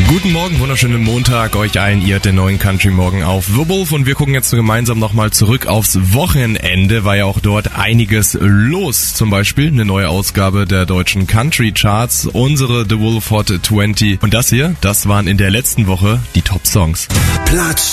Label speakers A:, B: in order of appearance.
A: Guten Morgen, wunderschönen Montag euch allen. Ihr hört den neuen Country Morgen auf The Wolf und wir gucken jetzt gemeinsam nochmal zurück aufs Wochenende. War ja auch dort einiges los. Zum Beispiel eine neue Ausgabe der deutschen Country Charts, unsere The Wolf Hot 20. Und das hier, das waren in der letzten Woche die Top Songs.
B: Platz